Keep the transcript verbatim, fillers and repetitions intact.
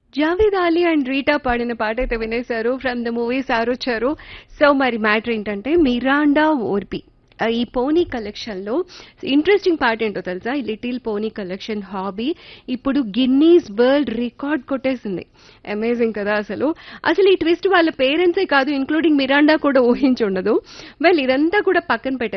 Javed Ali and Rita పాడిన పాట అయితే వినేశారు ఫ్రమ్ ద మూవీ సారొచ్చారు. సో మరి మ్యాటర్ ఏంటంటే మిరాండా ఓర్బి ఆ, ఈ పోనీ కలెక్షన్ లో ఇంట్రెస్టింగ్ పార్ట్ ఏంటో తెలుసా? ఈ లిటిల్ పోనీ కలెక్షన్ హాబీ ఇప్పుడు గిన్నీస్ వరల్డ్ రికార్డ్ కొట్టేసింది. అమేజింగ్ కదా అసలు. అసలు ఈ ట్విస్ట్ వాళ్ళ పేరెంట్సే కాదు ఇంక్లూడింగ్ మిరాండా కూడా ఊహించుండదు. వెల్ ఇదంతా కూడా పక్కన పెట్టేస్తే